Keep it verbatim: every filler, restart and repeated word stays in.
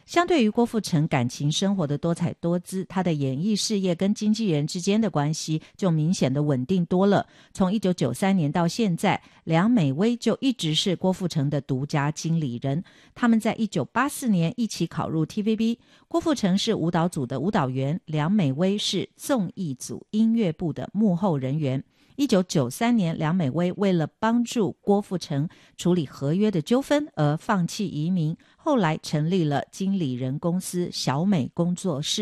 相对于郭富城感情生活的多彩多姿，他的演艺事业跟经纪人之间的关系就明显的稳定多了。从一九九三年到现在，梁美薇就一直是郭富城的独家经理人。他们在一九八四年一起考入 T V B， 郭富城是舞蹈组的舞蹈员，梁美薇是综艺组音乐部的幕后人员。一九九三年，梁美薇为了帮助郭富城处理合约的纠纷而放弃移民，后来成立了经理人公司小美工作室。